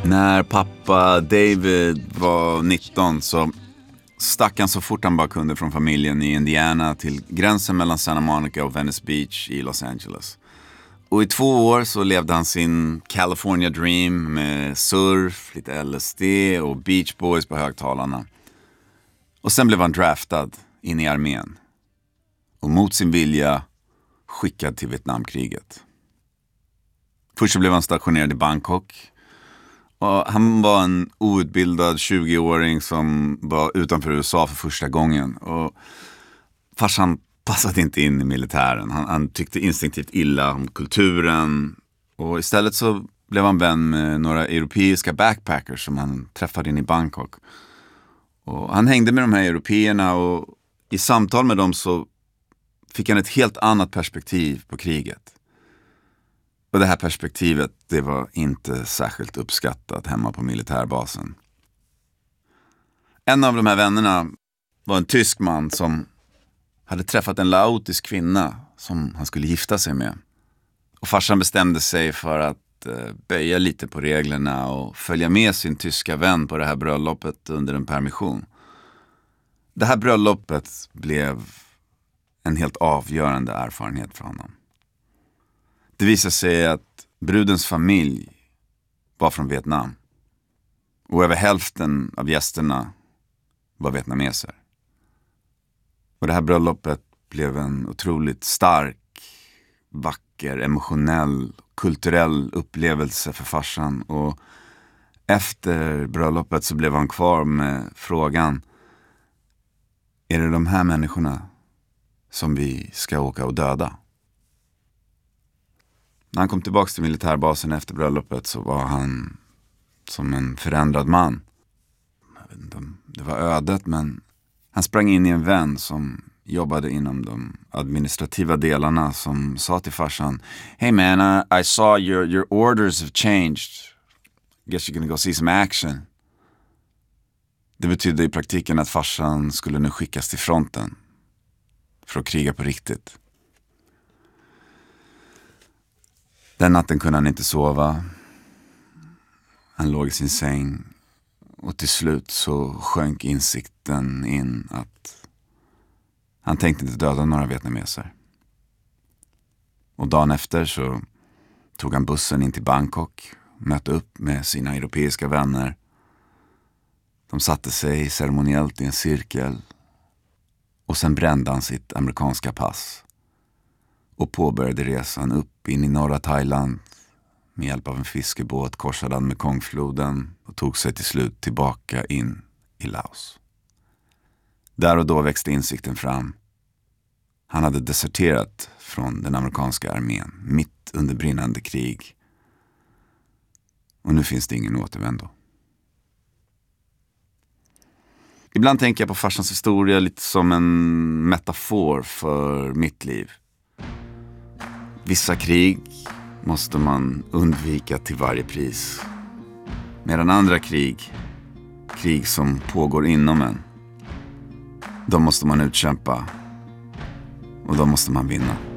När pappa David var 19 så stack han så fort han bara kunde från familjen i Indiana till gränsen mellan Santa Monica och Venice Beach i Los Angeles. Och i 2 år så levde han sin California Dream med surf, lite LSD och Beach Boys på högtalarna. Och sen blev han draftad in i armén. Och mot sin vilja skickad till Vietnamkriget. Först så blev han stationerad i Bangkok. Och han var en outbildad 20-åring som var utanför USA för första gången. Och farsan passade inte in i militären. Han tyckte instinktivt illa om kulturen. Och istället så blev han vän med några europeiska backpackers som han träffade in i Bangkok. Och han hängde med de här européerna och i samtal med dem så fick han ett helt annat perspektiv på kriget. Och det här perspektivet, det var inte särskilt uppskattat hemma på militärbasen. En av de här vännerna var en tysk man som hade träffat en laotisk kvinna som han skulle gifta sig med. Och farsan bestämde sig för att böja lite på reglerna och följa med sin tyska vän på det här bröllopet under en permission. Det här bröllopet blev en helt avgörande erfarenhet för honom. Det visade sig att brudens familj var från Vietnam. Och över hälften av gästerna var vietnameser. Och det här bröllopet blev en otroligt stark, vacker, emotionell, kulturell upplevelse för farsan. Och efter bröllopet så blev han kvar med frågan: är det de här människorna som vi ska åka och döda? När han kom tillbaka till militärbasen efter bröllopet så var han som en förändrad man. Jag vet inte om det var ödet, men han sprang in i en vän som jobbade inom de administrativa delarna som sa till farsan: "Hey man, I saw your orders have changed. Guess you're gonna go see some action." Det betydde i praktiken att farsan skulle nu skickas till fronten för att kriga på riktigt. Den natten kunde han inte sova. Han låg i sin säng och till slut så sjönk insikten in att han tänkte inte döda några vietnameser. Och dagen efter så tog han bussen in till Bangkok, mötte upp med sina europeiska vänner. De satte sig ceremoniellt i en cirkel och sen brände han sitt amerikanska pass och påbörjade resan upp in i norra Thailand. Med hjälp av en fiskebåt korsade han Mekongfloden och tog sig till slut tillbaka in i Laos. Där och då växte insikten fram. Han hade deserterat från den amerikanska armén mitt under brinnande krig. Och nu finns det ingen återvändo. Ibland tänker jag på farsans historia lite som en metafor för mitt liv. Vissa krig måste man undvika till varje pris. Medan andra krig som pågår inom en, de måste man utkämpa och de måste man vinna.